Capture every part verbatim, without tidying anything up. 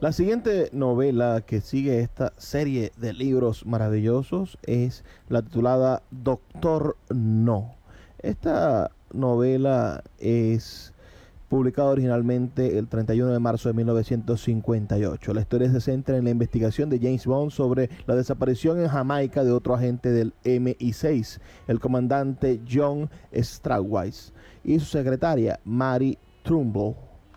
La siguiente novela que sigue esta serie de libros maravillosos es la titulada Doctor No. Esta novela es publicada originalmente el treinta y uno de marzo de mil novecientos cincuenta y ocho. La historia se centra en la investigación de James Bond sobre la desaparición en Jamaica de otro agente del M I seis, el comandante John Strangways, y su secretaria Mary Trumbull.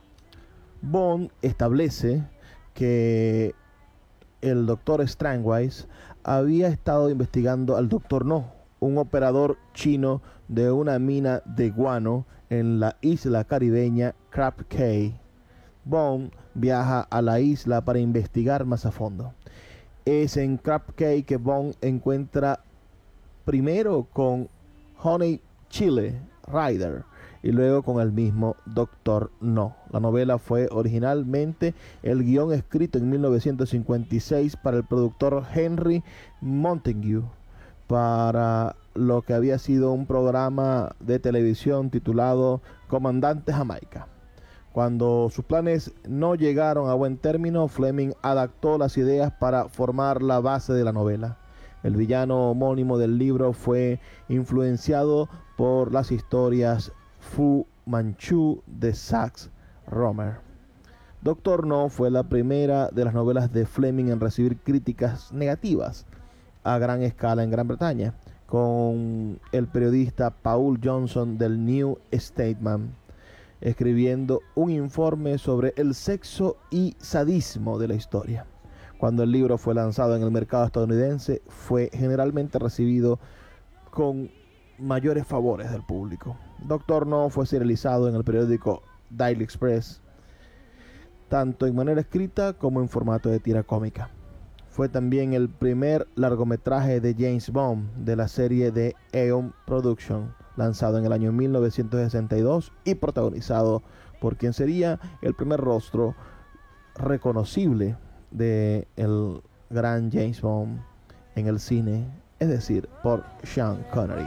Bond establece que el doctor Strangways había estado investigando al doctor No, un operador chino de una mina de guano en la isla caribeña Crab Cay. Bond viaja a la isla para investigar más a fondo. Es en Crab Cay que Bond encuentra primero con Honey Chile Rider y luego con el mismo Doctor No. La novela fue originalmente el guión escrito en mil novecientos cincuenta y seis para el productor Henry Montague, para lo que había sido un programa de televisión titulado Comandante Jamaica. Cuando sus planes no llegaron a buen término, Fleming adaptó las ideas para formar la base de la novela. El villano homónimo del libro fue influenciado por las historias Fu Manchu de Sax Rohmer. Doctor No fue la primera de las novelas de Fleming en recibir críticas negativas a gran escala en Gran Bretaña, con el periodista Paul Johnson del New Statesman escribiendo un informe sobre el sexo y sadismo de la historia. Cuando el libro fue lanzado en el mercado estadounidense, fue generalmente recibido con mayores favores del público. Doctor No fue serializado en el periódico Daily Express, tanto en manera escrita como en formato de tira cómica. Fue también el primer largometraje de James Bond de la serie de Eon Production, lanzado en el año mil novecientos sesenta y dos y protagonizado por quien sería el primer rostro reconocible de el gran James Bond en el cine, es decir, por Sean Connery.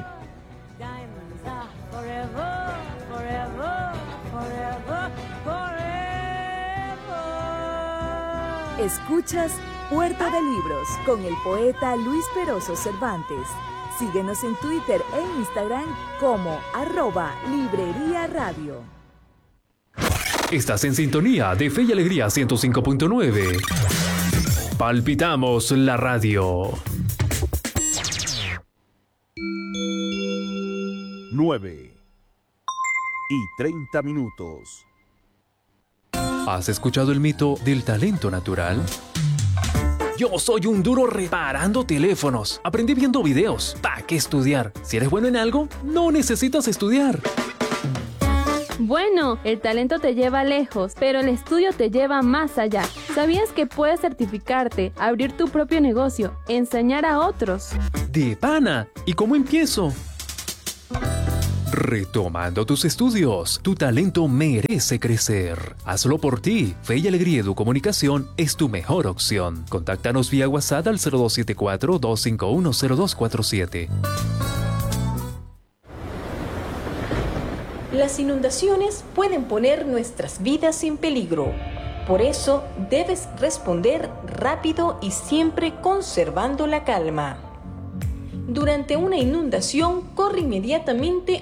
Escuchas Puerto de Libros con el poeta Luis Peroso Cervantes. Síguenos en Twitter e Instagram como arroba Librería Radio. Estás en sintonía de Fe y Alegría ciento cinco punto nueve. Palpitamos la radio. nueve y treinta minutos. ¿Has escuchado el mito del talento natural? Yo soy un duro reparando teléfonos. Aprendí viendo videos. ¿Para qué estudiar? Si eres bueno en algo, no necesitas estudiar. Bueno, el talento te lleva lejos, pero el estudio te lleva más allá. ¿Sabías que puedes certificarte, abrir tu propio negocio, enseñar a otros? ¡De pana! ¿Y cómo empiezo? Retomando tus estudios, tu talento merece crecer. Hazlo por ti. Fe y Alegría Educomunicación es tu mejor opción. Contáctanos vía WhatsApp al cero dos siete cuatro, dos cinco uno, cero dos cuatro siete. Las inundaciones pueden poner nuestras vidas en peligro. Por eso debes responder rápido y siempre conservando la calma. Durante una inundación, corre inmediatamente